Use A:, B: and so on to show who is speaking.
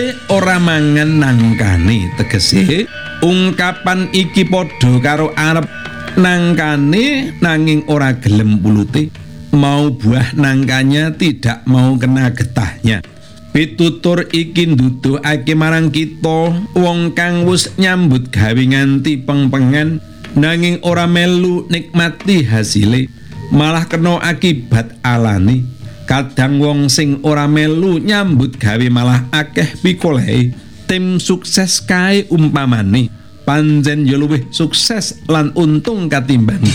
A: ora mangan nangkane, tegese ungkapan iki padha karo arep nangkane nanging ora gelem pulute, mau buah nangkanya tidak mau kena getahnya. Pitutur iki nduduhake marang kita wong kang wis nyambut gawe nganti pengpengan nanging ora melu nikmati hasile, malah kena akibat alane. Kadang wong sing ora melu nyambut gawe malah akeh pikolehe. Tim sukses kae umpamane pancen ya luwih sukses lan untung katimbang